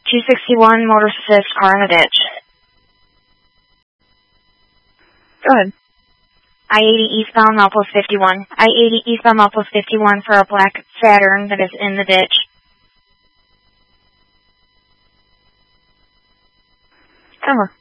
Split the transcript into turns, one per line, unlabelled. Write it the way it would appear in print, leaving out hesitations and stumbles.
261, motor assist, car in the ditch.
Go ahead.
I-80 eastbound, milepost 51. I-80 eastbound, milepost 51 for a black Saturn that is in the ditch.
Camera.